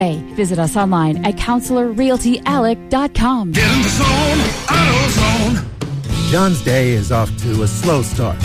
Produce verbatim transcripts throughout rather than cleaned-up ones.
Visit us online at counselor realty alec dot com. Get in the zone, AutoZone. John's day is off to a slow start.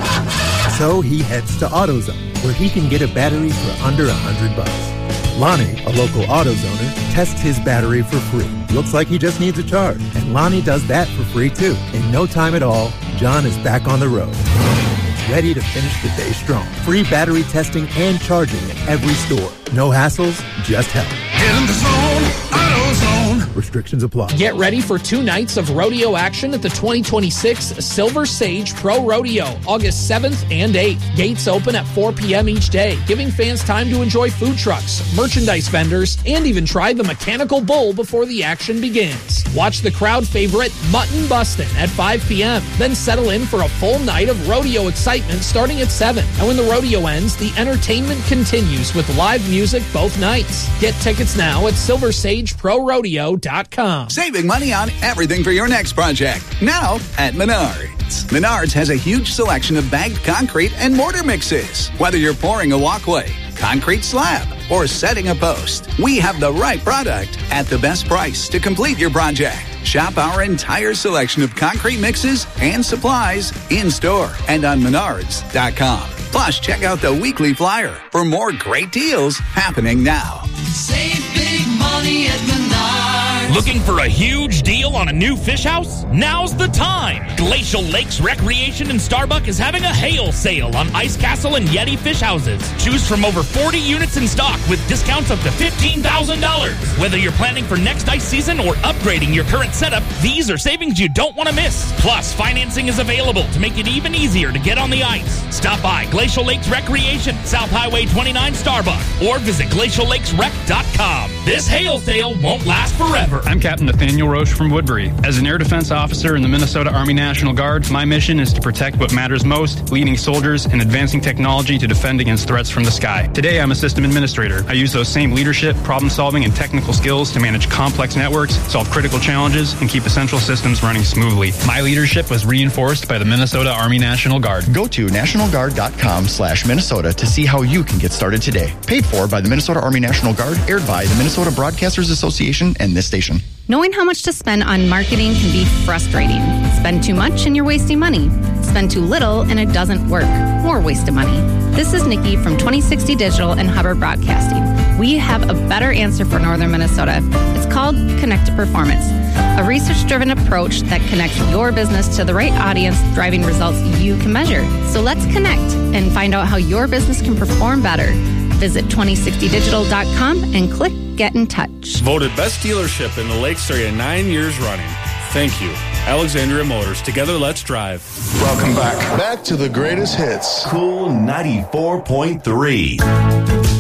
So he heads to AutoZone, where he can get a battery for under a hundred bucks. Lonnie, a local AutoZoner, tests his battery for free. Looks like he just needs a charge. And Lonnie does that for free too. In no time at all, John is back on the road, ready to finish the day strong. Free battery testing and charging at every store. No hassles, just help. Get in the zone, AutoZone. Restrictions apply. Get ready for two nights of rodeo action at the twenty twenty-six Silver Sage Pro Rodeo, August seventh and eighth. Gates open at four p.m. each day, giving fans time to enjoy food trucks, merchandise vendors, and even try the mechanical bull before the action begins. Watch the crowd favorite Mutton Bustin' at five p.m., then settle in for a full night of rodeo excitement starting at seven. And when the rodeo ends, the entertainment continues with live music both nights. Get tickets now at silver sage pro rodeo dot com. Saving money on everything for your next project. Now at Menards. Menards has a huge selection of bagged concrete and mortar mixes. Whether you're pouring a walkway, concrete slab, or setting a post, we have the right product at the best price to complete your project. Shop our entire selection of concrete mixes and supplies in-store and on menards dot com. Plus, check out the weekly flyer for more great deals happening now. Save big money at Menards. Looking for a huge deal on a new fish house? Now's the time! Glacial Lakes Recreation in Starbuck is having a hail sale on Ice Castle and Yeti fish houses. Choose from over forty units in stock with discounts up to fifteen thousand dollars. Whether you're planning for next ice season or upgrading your current setup, these are savings you don't want to miss. Plus, financing is available to make it even easier to get on the ice. Stop by Glacial Lakes Recreation, South Highway twenty-nine, Starbuck, or visit glacial lakes rec dot com. This hail sale won't last forever. I'm Captain Nathaniel Roche from Woodbury. As an air defense officer in the Minnesota Army National Guard, my mission is to protect what matters most, leading soldiers and advancing technology to defend against threats from the sky. Today, I'm a system administrator. I use those same leadership, problem-solving, and technical skills to manage complex networks, solve critical challenges, and keep essential systems running smoothly. My leadership was reinforced by the Minnesota Army National Guard. Go to national guard dot com slash Minnesota to see how you can get started today. Paid for by the Minnesota Army National Guard, aired by the Minnesota Broadcasters Association and this station. Knowing how much to spend on marketing can be frustrating. Spend too much and you're wasting money. Spend too little and it doesn't work. More waste of money. This is Nikki from twenty sixty Digital and Hubbard Broadcasting. We have a better answer for Northern Minnesota. It's called Connect to Performance, a research-driven approach that connects your business to the right audience, driving results you can measure. So let's connect and find out how your business can perform better. Visit twenty sixty digital dot com and click Get in Touch. Voted best dealership in the Lakes area nine years running. Thank you. Alexandria Motors. Together, let's drive. Welcome back. Back to the greatest hits. Cool ninety-four point three.